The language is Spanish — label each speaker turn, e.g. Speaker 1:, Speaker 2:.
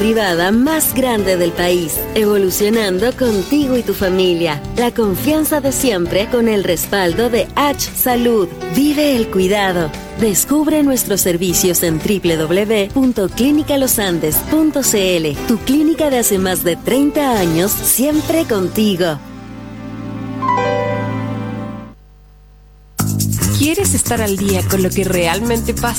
Speaker 1: privada más grande del país, evolucionando contigo y tu familia. La confianza de siempre con el respaldo de H Salud. Vive el cuidado. Descubre nuestros servicios en www.clinicalosandes.cl. Tu clínica de hace más de 30 años, siempre contigo.
Speaker 2: ¿Quieres estar al día con lo que realmente pasa